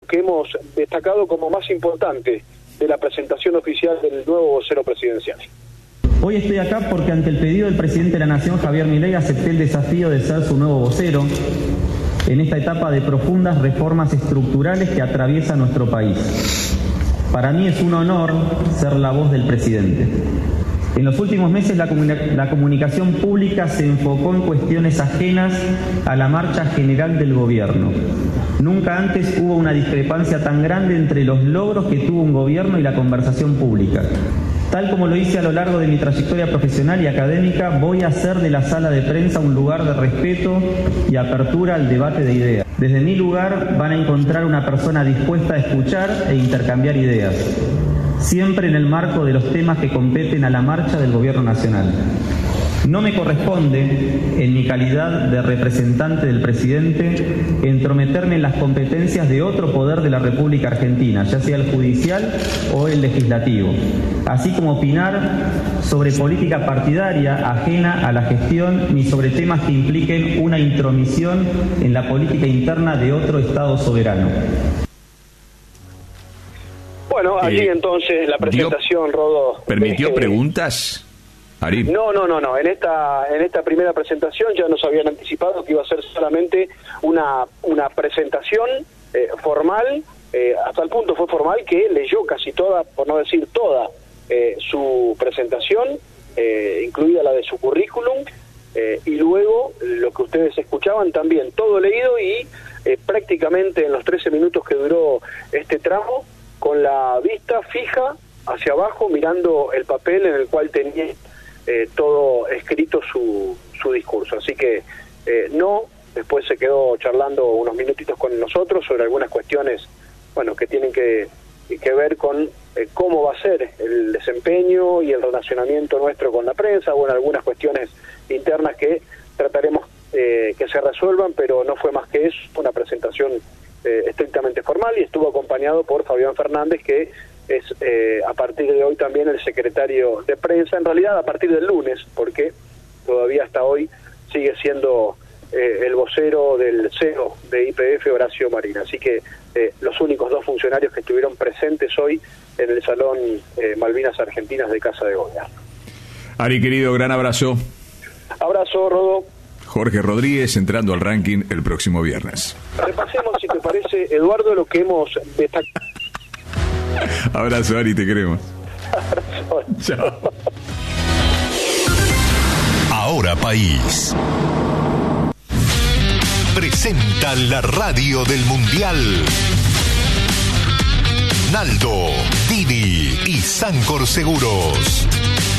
que hemos destacado como más importante de la presentación oficial del nuevo vocero presidencial. Hoy estoy acá porque ante el pedido del presidente de la Nación, Javier Milei, acepté el desafío de ser su nuevo vocero en esta etapa de profundas reformas estructurales que atraviesa nuestro país. Para mí es un honor ser la voz del presidente. En los últimos meses la comunicación pública se enfocó en cuestiones ajenas a la marcha general del gobierno. Nunca antes hubo una discrepancia tan grande entre los logros que tuvo un gobierno y la conversación pública. Tal como lo hice a lo largo de mi trayectoria profesional y académica, voy a hacer de la sala de prensa un lugar de respeto y apertura al debate de ideas. Desde mi lugar van a encontrar una persona dispuesta a escuchar e intercambiar ideas, siempre en el marco de los temas que competen a la marcha del Gobierno Nacional. No me corresponde, en mi calidad de representante del presidente, entrometerme en las competencias de otro poder de la República Argentina, ya sea el judicial o el legislativo, así como opinar sobre política partidaria ajena a la gestión ni sobre temas que impliquen una intromisión en la política interna de otro Estado soberano. Bueno, allí entonces la presentación, Rodó. ¿Permitió preguntas? Arif. No. En esta primera presentación ya nos habían anticipado que iba a ser solamente una presentación formal, hasta el punto fue formal que leyó casi toda, por no decir toda, su presentación, incluida la de su currículum, y luego lo que ustedes escuchaban también, todo leído y prácticamente en los 13 minutos que duró este tramo, con la vista fija hacia abajo, mirando el papel en el cual tenía todo escrito su discurso. Así que después se quedó charlando unos minutitos con nosotros sobre algunas cuestiones, bueno, que tienen que ver con cómo va a ser el desempeño y el relacionamiento nuestro con la prensa, bueno, algunas cuestiones internas que trataremos que se resuelvan, pero no fue más que eso, una presentación estrictamente formal, y estuvo acompañado por Fabián Fernández, que es a partir de hoy también el secretario de prensa, en realidad a partir del lunes, porque todavía hasta hoy sigue siendo el vocero del CEO de YPF, Horacio Marín. Así que los únicos dos funcionarios que estuvieron presentes hoy en el Salón Malvinas Argentinas de Casa de Gobierno. Ari, querido, gran abrazo. Abrazo, Rodó. Jorge Rodríguez entrando al ranking el próximo viernes. Repasemos, si te parece, Eduardo, lo que hemos destacado. Abrazo, Ari, te queremos. Abrazo. Chao. Ahora País presenta la radio del Mundial. Naldo, Dini y Sancor Seguros.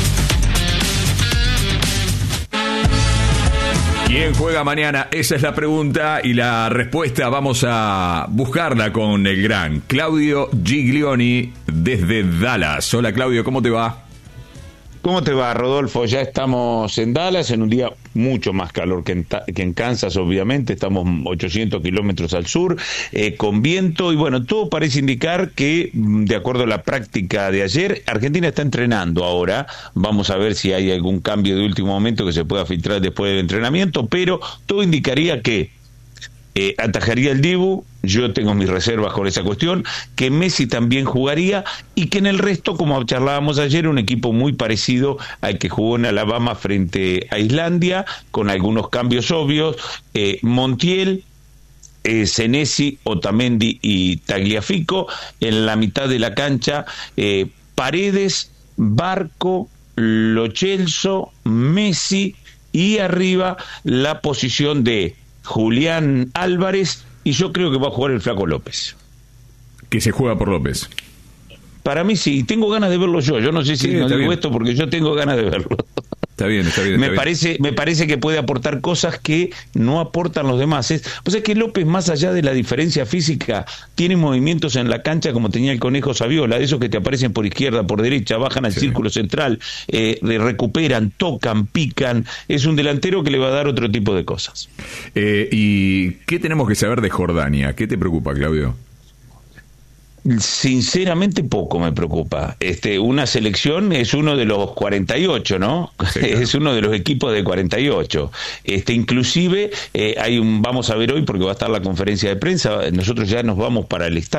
¿Quién juega mañana? Esa es la pregunta, y la respuesta vamos a buscarla con el gran Claudio Giglioni desde Dallas. Hola, Claudio, ¿cómo te va? ¿Cómo te va, Rodolfo? Ya estamos en Dallas, en un día mucho más calor que en Kansas, obviamente. Estamos 800 kilómetros al sur, con viento, y bueno, todo parece indicar que, de acuerdo a la práctica de ayer, Argentina está entrenando ahora. Vamos a ver si hay algún cambio de último momento que se pueda filtrar después del entrenamiento, pero todo indicaría que atajaría el Dibu. Yo tengo mis reservas con esa cuestión, que Messi también jugaría, y que en el resto, como charlábamos ayer, un equipo muy parecido al que jugó en Alabama frente a Islandia, con algunos cambios obvios. Montiel, Senesi, Otamendi y Tagliafico. En la mitad de la cancha, Paredes, Barco, Lo Celso, Messi, y arriba la posición de Julián Álvarez, y yo creo que va a jugar el Flaco López. Que se juega por López. Para mí sí, tengo ganas de verlo yo. Yo no sé si no digo esto porque yo tengo ganas de verlo. Está bien. Me parece que puede aportar cosas que no aportan los demás. Pues es que López, más allá de la diferencia física, tiene movimientos en la cancha como tenía el Conejo Saviola, de esos que te aparecen por izquierda, por derecha, bajan al círculo central, recuperan, tocan, pican. Es un delantero que le va a dar otro tipo de cosas. ¿Y qué tenemos que saber de Jordania? ¿Qué te preocupa, Claudio? Sinceramente poco me preocupa. Una selección es uno de los 48, ¿no? Sí, claro. Es uno de los equipos de 48. Inclusive vamos a ver hoy, porque va a estar la conferencia de prensa, nosotros ya nos vamos para el estadio.